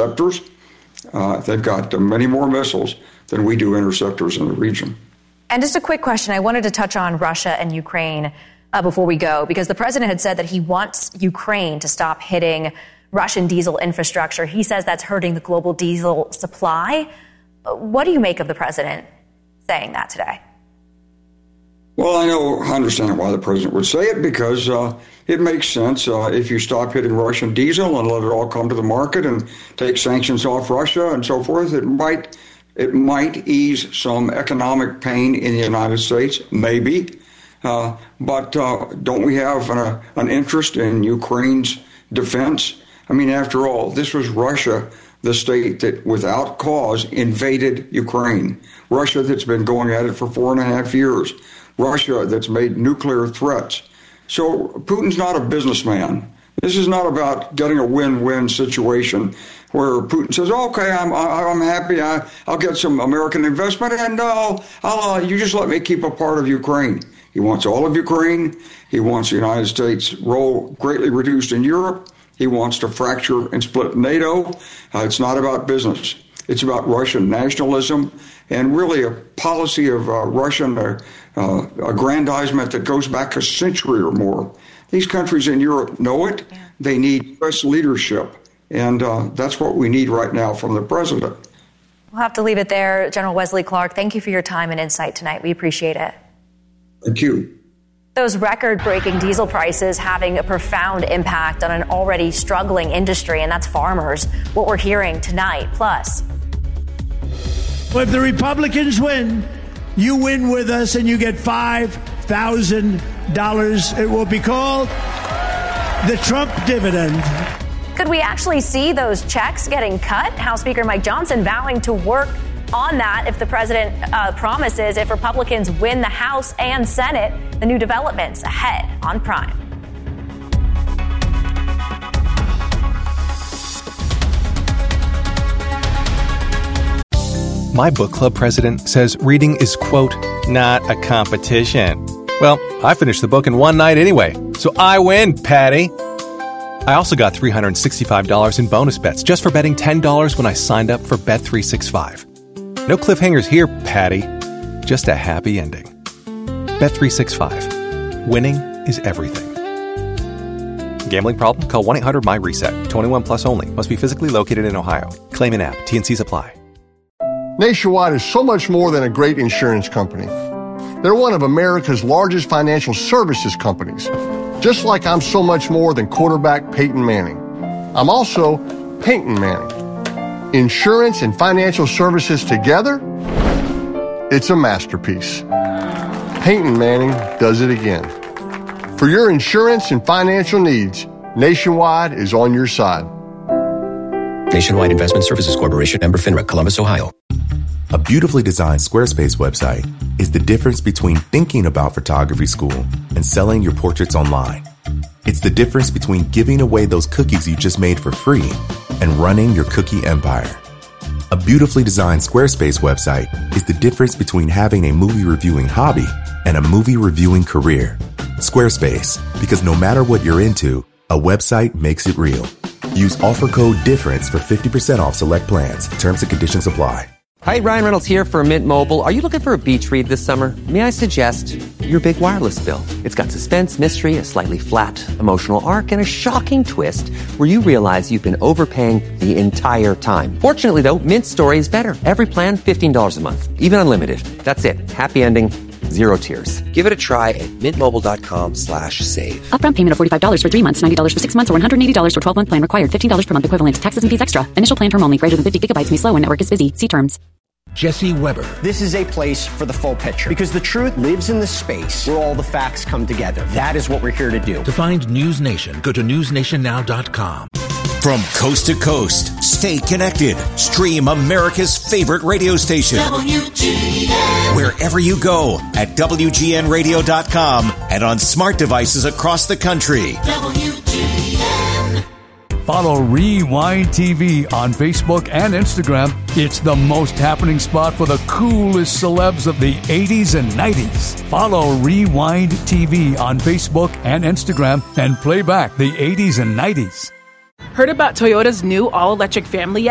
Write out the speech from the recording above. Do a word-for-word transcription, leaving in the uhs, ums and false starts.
interceptors. Uh, they've got uh, many more missiles than we do interceptors in the region. And just a quick question. I wanted to touch on Russia and Ukraine uh, before we go, because the president had said that he wants Ukraine to stop hitting Russian diesel infrastructure. He says that's hurting the global diesel supply. What do you make of the president saying that today? Well, I know, I understand why the president would say it, because uh, it makes sense. Uh, if you stop hitting Russian diesel and let it all come to the market and take sanctions off Russia and so forth, it might it might ease some economic pain in the United States, maybe. Uh, but uh, don't we have an, an interest in Ukraine's defense? I mean, after all, this was Russia, the state that without cause invaded Ukraine. Russia that's been going at it for four and a half years. Russia that's made nuclear threats. So Putin's not a businessman. This is not about getting a win-win situation where Putin says, okay, I'm I'm happy, I, I'll get some American investment, and I'll, I'll, uh, you just let me keep a part of Ukraine. He wants all of Ukraine. He wants the United States' role greatly reduced in Europe. He wants to fracture and split NATO. Uh, it's not about business. It's about Russian nationalism and really a policy of uh, Russian uh, uh, aggrandizement that goes back a century or more. These countries in Europe know it. They need U S leadership, and uh, that's what we need right now from the president. We'll have to leave it there. General Wesley Clark, thank you for your time and insight tonight. We appreciate it. Thank you. Those record-breaking diesel prices having a profound impact on an already struggling industry, and that's farmers. What we're hearing tonight, plus. If the Republicans win, you win with us and you get five thousand dollars. It will be called the Trump dividend. Could we actually see those checks getting cut? House Speaker Mike Johnson vowing to work on that if the president uh, promises if Republicans win the House and Senate. The new developments ahead on Prime. My book club president says reading is, quote, not a competition. Well, I finished the book in one night anyway, so I win, Patty. I also got three hundred sixty-five dollars in bonus bets just for betting ten dollars when I signed up for Bet three sixty-five. No cliffhangers here, Patty. Just a happy ending. Bet three sixty-five. Winning is everything. Gambling problem? Call one eight hundred my reset. twenty-one plus only. Must be physically located in Ohio. Claim in app. T and Cs apply. Nationwide is so much more than a great insurance company. They're one of America's largest financial services companies. Just like I'm so much more than quarterback Peyton Manning. I'm also Peyton Manning. Insurance and financial services together? It's a masterpiece. Peyton Manning does it again. For your insurance and financial needs, Nationwide is on your side. Nationwide Investment Services Corporation, member FINRA, Columbus, Ohio. A beautifully designed Squarespace website is the difference between thinking about photography school and selling your portraits online. It's the difference between giving away those cookies you just made for free and running your cookie empire. A beautifully designed Squarespace website is the difference between having a movie reviewing hobby and a movie reviewing career. Squarespace, because no matter what you're into, a website makes it real. Use offer code DIFFERENCE for fifty percent off select plans. Terms and conditions apply. Hi, Ryan Reynolds here for Mint Mobile. Are you looking for a beach read this summer? May I suggest your big wireless bill? It's got suspense, mystery, a slightly flat emotional arc, and a shocking twist where you realize you've been overpaying the entire time. Fortunately, though, Mint's story is better. Every plan, fifteen dollars a month. Even unlimited. That's it. Happy ending. Zero tears. Give it a try at mintmobile.com slash save. Upfront payment of forty-five dollars for three months, ninety dollars for six months, or one hundred eighty dollars for twelve-month plan required. fifteen dollars per month equivalent. Taxes and fees extra. Initial plan term only. Greater than fifty gigabytes may slow when network is busy. See terms. Jesse Weber. This is a place for the full picture because the truth lives in the space where all the facts come together. That is what we're here to do. To find News Nation, go to news nation now dot com. From coast to coast, stay connected. Stream America's favorite radio station. W G N. Wherever you go at W G N radio dot com and on smart devices across the country. W G N. Follow Rewind T V on Facebook and Instagram. It's the most happening spot for the coolest celebs of the eighties and nineties. Follow Rewind T V on Facebook and Instagram and play back the eighties and nineties. Heard about Toyota's new all-electric family yet?